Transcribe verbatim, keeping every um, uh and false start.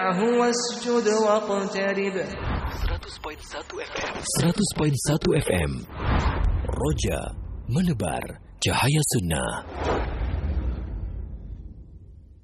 farka'hu wasjud waqtarib. seratus perpuluhan satu F M. seratus perpuluhan satu F M. Roja menebar cahaya sunnah.